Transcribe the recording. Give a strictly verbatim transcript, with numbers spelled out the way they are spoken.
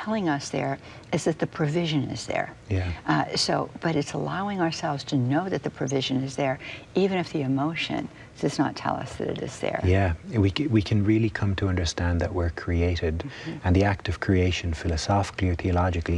telling us there is that the provision is there. Yeah. Uh, so, but it's allowing ourselves to know that the provision is there, even if the emotion does not tell us that it is there. Yeah, we, we can really come to understand that we're created, mm-hmm. and the act of creation, philosophically or theologically,